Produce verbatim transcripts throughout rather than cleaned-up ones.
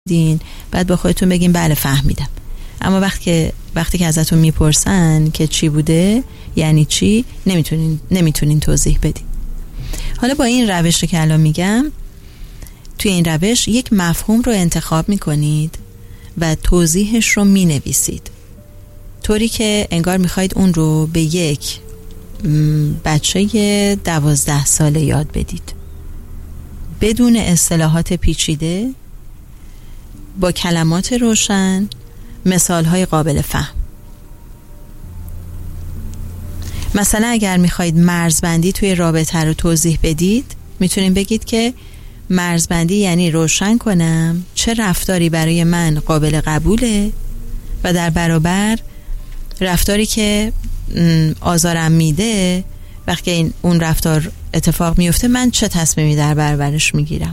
دین، بعد با خودتون بگین بله فهمیدم. اما وقتی که وقتی که ازتون میپرسن که چی بوده، یعنی چی، نمیتونین نمیتونین توضیح بدین. حالا با این روش که الان میگم، توی این روش یک مفهوم رو انتخاب میکنید و توضیحش رو مینویسید، طوری که انگار میخواید اون رو به یک بچه دوازده ساله یاد بدید، بدون اصطلاحات پیچیده، با کلمات روشن، مثالهای قابل فهم. مثلا اگر میخواید مرزبندی توی رابطه رو توضیح بدید، میتونید بگید که مرزبندی یعنی روشن کنم چه رفتاری برای من قابل قبوله و در برابر رفتاری که آزارم میده، وقتی این اون رفتار اتفاق میفته من چه تصمیمی در برابرش میگیرم.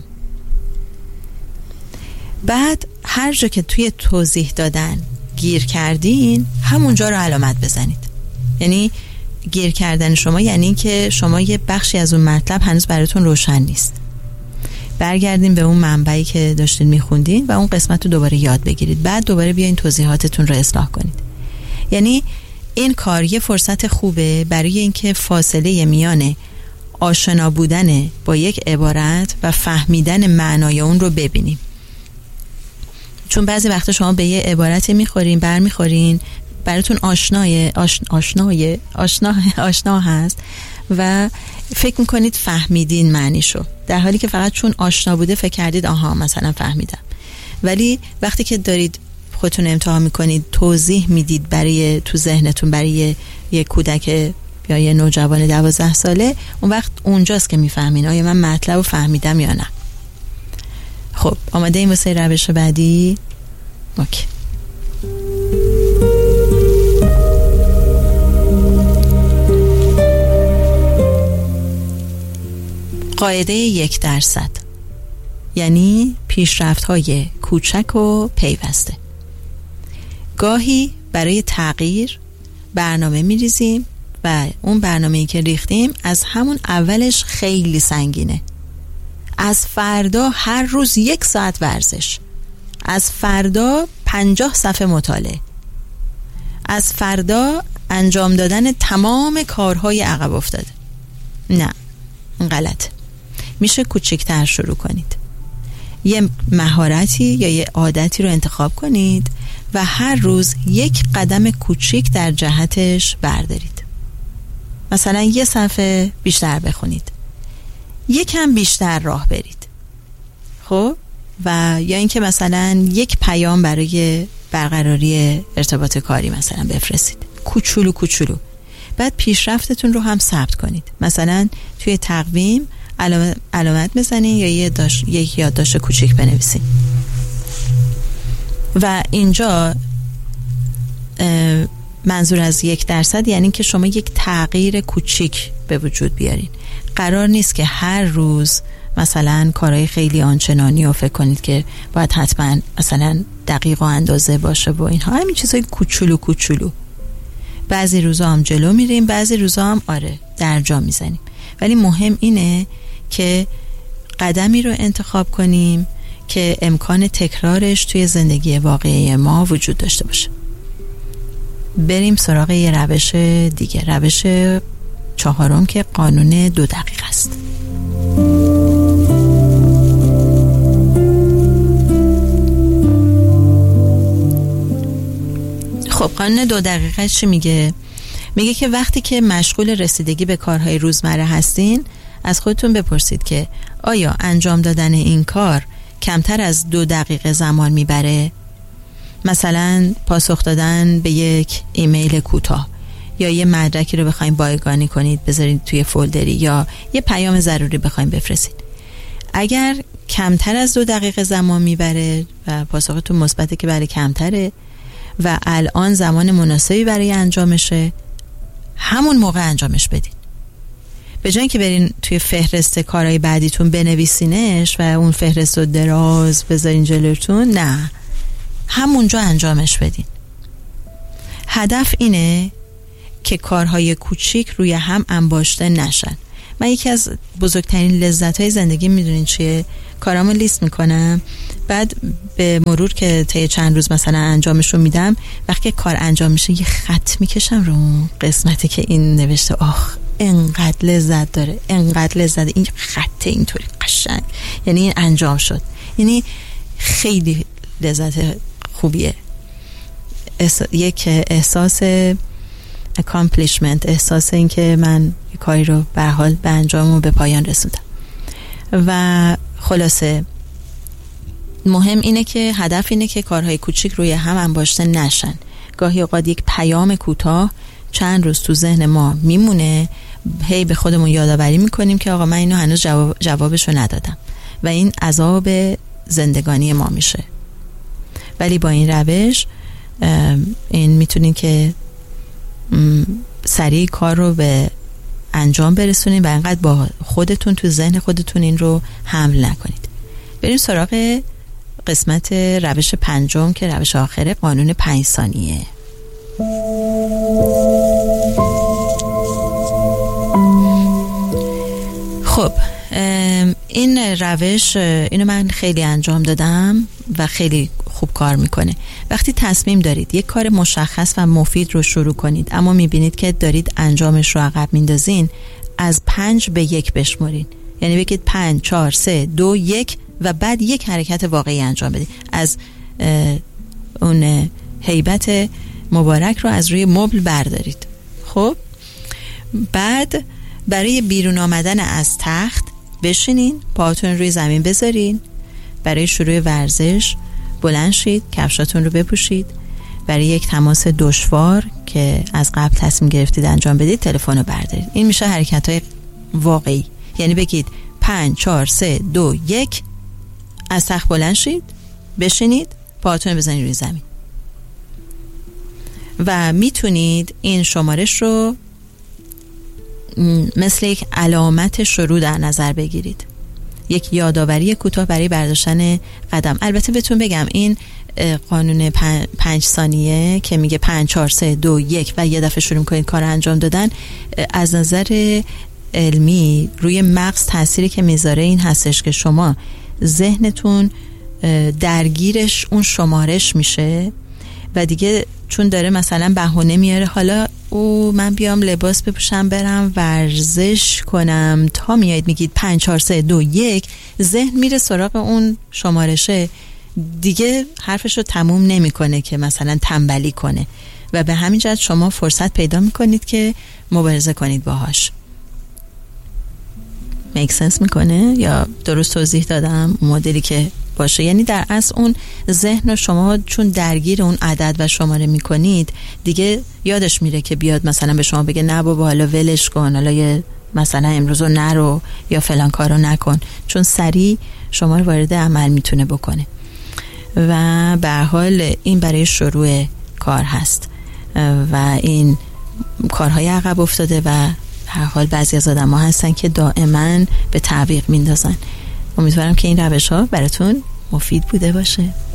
بعد هر جا که توی توضیح دادن گیر کردین، همونجا رو علامت بزنید. یعنی گیر کردن شما یعنی که شما یه بخشی از اون مطلب هنوز براتون روشن نیست. برگردین به اون منبعی که داشتین میخوندین و اون قسمت رو دوباره یاد بگیرید، بعد دوباره بیاین توضیحاتتون رو اصلاح کنید. یعنی این کار یه فرصت خوبه برای اینکه فاصله میان آشنا بودن با یک عبارت و فهمیدن معنای اون رو ببینیم. چون بعضی وقتا شما به یه عبارتی میخورین، بر میخورین، براتون آشنای آش... آشنای آشنا آشنا هست و فکر میکنید فهمیدین معنیشو، در حالی که فقط چون آشنا بوده فکر کردید آها مثلا فهمیدم. ولی وقتی که دارید خودتون امتحان میکنید، توضیح میدید برای تو ذهنتون برای یه کودک یا یه نوجوان دوازده ساله، اون وقت اونجاست که میفهمین آیا من مطلب رو فهمیدم یا نه. خب آماده این واسه روش بعدی؟ اوکی. قاعده یک درصد، یعنی پیشرفت‌های کوچک و پیوسته. گاهی برای تغییر برنامه می‌ریزیم و اون برنامه‌ای که ریختیم از همون اولش خیلی سنگینه. از فردا هر روز یک ساعت ورزش، از فردا پنجاه صفحه مطالعه، از فردا انجام دادن تمام کارهای عقب افتاده. نه، غلط. میشه کوچکتر شروع کنید. یه مهارتی یا یه عادتی رو انتخاب کنید و هر روز یک قدم کوچیک در جهتش بردارید. مثلا یه صفحه بیشتر بخونید، یکم بیشتر راه برید. خب و یا اینکه مثلا یک پیام برای برقراری ارتباط کاری مثلا بفرستید، کوچولو کوچولو. بعد پیشرفتتون رو هم ثبت کنید. مثلا توی تقویم علامت, علامت بزنید یا یه داش، یک یادداشت کوچیک بنویسید. و اینجا منظور از یک درصد یعنی که شما یک تغییر کوچیک به وجود بیارین. قرار نیست که هر روز مثلا کارهای خیلی آنچنانی رو فکر کنید که باید حتما مثلا دقیق و اندازه باشه و اینها. همین چیزای کوچولو کوچولو. بعضی روزا هم جلو میریم، بعضی روزا هم آره در جا میزنیم. ولی مهم اینه که قدمی رو انتخاب کنیم که امکان تکرارش توی زندگی واقعی ما وجود داشته باشه. بریم سراغ یه روش دیگه، روش چهارم که قانون دو دقیقه است. خب قانون دو دقیقه چی میگه؟ میگه که وقتی که مشغول رسیدگی به کارهای روزمره هستین، از خودتون بپرسید که آیا انجام دادن این کار کمتر از دو دقیقه زمان میبره؟ مثلا پاسخ دادن به یک ایمیل کوتاه، یا یه مدرکی رو بخواید بایگانی کنید بذارید توی فولدری، یا یه پیام ضروری بخواید بفرستید. اگر کمتر از دو دقیقه زمان میبره و پاسختون مثبته که برای کمتره و الان زمان مناسبی برای انجامشه، همون موقع انجامش بدین. به جای اینکه برین توی فهرست کارهای بعدیتون بنویسینش و اون فهرست رو دراز بذارین جلوتون، نه، همونجا انجامش بدین. هدف اینه که کارهای کوچیک روی هم انباشته نشن. من یکی از بزرگترین لذت‌های زندگی میدونین چیه؟ کارامو لیست میکنم، بعد به مرور که طی چند روز مثلا انجامش رو میدم، وقتی کار انجام میشه یه خط میکشم رو قسمتی که این نوشته آخ انقدر لذت داره، انقدر لذت، این خط اینطوری قشنگ، یعنی این انجام شد، یعنی خیلی لذت خوبیه. احس... یک احساس accomplishment، احساس این که من یه کاری رو به حال به انجام و به پایان رسوندم. و خلاصه مهم اینه که هدف اینه که کارهای کوچیک روی هم انباشته نشن. گاهی اوقات یک پیام کوتاه چند روز تو ذهن ما میمونه، هی به خودمون یادآوری میکنیم که آقا من اینو هنوز جواب جوابشو ندادم و این عذاب زندگانی ما میشه. ولی با این روش این میتونین که سریع کار رو به انجام برسونین و انقدر با خودتون تو ذهن خودتون این رو حمل نکنید. بریم سراغ قسمت روش پنجم که روش آخره، قانون پنج ثانیه. خب این روش، اینو من خیلی انجام دادم و خیلی خوب کار میکنه. وقتی تصمیم دارید یک کار مشخص و مفید رو شروع کنید اما میبینید که دارید انجامش رو عقب میندازین، از پنج به یک بشمرین. یعنی بگید پنج، چهار، سه، دو، یک و بعد یک حرکت واقعی انجام بدید. از اون هیبت مبارک رو از روی مبل بردارید. خب بعد برای بیرون آمدن از تخت بشینین، پاهاتون روی زمین بذارین. برای شروع ورزش بلند شید، کفشاتون رو بپوشید. برای یک تماس دشوار که از قبل تصمیم گرفتید انجام بدید، تلفن رو بردارید. این میشه حرکت‌های واقعی. یعنی بگید پنج، چهار، سه، دو، یک، از تخت بلند شید، بشینید، پاهاتون رو بزنید روی زمین. و میتونید این شمارش رو مثل یک علامت شروع در نظر بگیرید، یک یادآوری کوتاه برای برداشتن قدم. البته بهتون بگم این قانون پنج ثانیه که میگه پنج، چهار، سه، دو، یک و یه دفعه شروع کنید کار انجام دادن، از نظر علمی روی مغز تأثیری که میذاره این هستش که شما ذهنتون درگیرش اون شمارش میشه و دیگه چون داره مثلا بهونه میاره حالا او من بیام لباس بپوشم برم ورزش کنم، تا میایید میگید پنج، چهار، سه، دو، یک، ذهن میره سراغ اون شمارشه، دیگه حرفش رو تموم نمیکنه که مثلا تنبلی کنه و به همین جهت شما فرصت پیدا میکنید که مبارزه کنید باهاش. میک سنس میکنه یا درست توضیح دادم مدلی که باشه؟ یعنی در اصل اون ذهن شما چون درگیر اون عدد و شماره میکنید دیگه یادش میره که بیاد مثلا به شما بگه نه بابا حالا ولش کن، حالا یه مثلا امروز رو نرو یا فلان کارو نکن، چون سریع شما رو وارد عمل میتونه بکنه. و به هر حال این برای شروع کار هست و این کارهای عقب افتاده و هر حال بعضی از آدم ها هستن که دائما به تعویق میندازن. امیدوارم که این روش ها براتون مفید بوده باشه.